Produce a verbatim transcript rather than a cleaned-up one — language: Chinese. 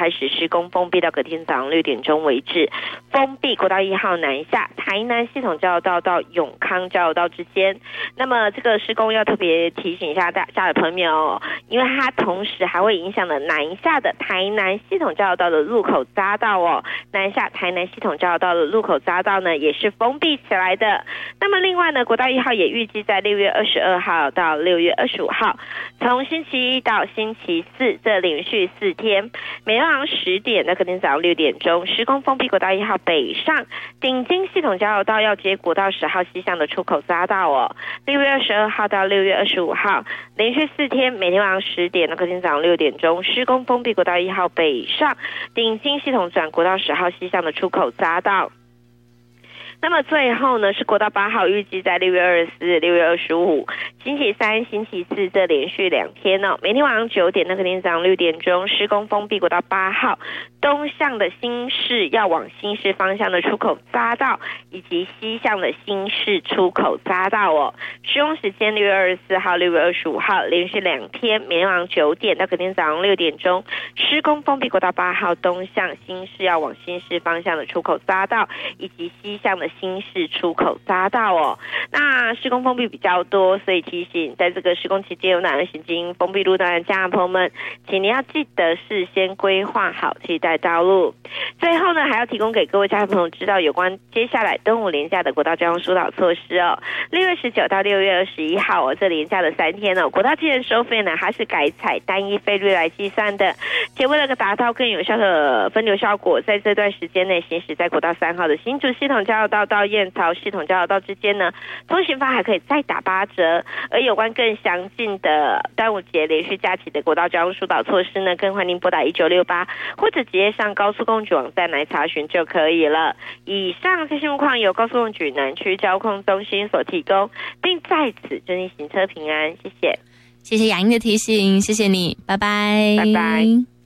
开始施工封闭到隔天早上六点钟为止。封闭国道一号南下台南系统交流道到永康交流道之间。那么这个施工要特别提醒一下大家的朋友，因为它同时还会影响了南下的台南系统交流道的路口匝道哦。南下台南系统交流道的路口匝道呢也是封闭起来的。那么另外呢，国道一号也预计在六月二十二号到六月二十五号，从星期一到星期四这连续四天，每天晚上十点到隔天早上六点钟，施工封闭国道一号北上顶金系统交流道要接国道十号西向的出口匝道哦。六月二十二号到六月二十五号，连续四天，每天晚上十点到隔天早上六点钟，施工封闭国道一号北上顶金系统转国道十号西向的出口匝道。那么最后呢，是国道八号预计在六月二十四、六月二十五、星期三、星期四这连续两天哦，每天晚上九点到隔天早上六点钟，施工封闭国道八号东向的新市要往新市方向的出口匝道，以及西向的新市出口匝道哦。施工时间六月二十四号、六月二十五号连续两天，每天晚上九点到隔天早上六点钟，施工封闭国道八号东向新市要往新市方向的出口匝道，以及西向的新市出口匝道哦。那施工封闭比较多，所以提醒在这个施工期间有哪人行经封闭路段的家人朋友们，请你要记得事先规划好替代道路。最后呢，还要提供给各位家人朋友知道有关接下来端午连假的国道交通疏导措施哦。六月十九到六月二十一号哦，这连假的三天哦，国道计程收费呢，它是改采单一费率来计算的，且为了达到更有效的分流效果，在这段时间内行驶在国道三号的新竹系统交流道到燕巢系统交流道之间呢，通行发还可以再打八折。而有关更详尽的端午节连续假期的国道交通疏导措施呢，更欢迎拨打一九六八，或者直接上高速公局网站来查询就可以了。以上这些情况由高速公局南区交通中心所提供，并在此祝你行车平安，谢谢。 谢谢雅英的提醒，谢谢你，拜拜， 拜拜。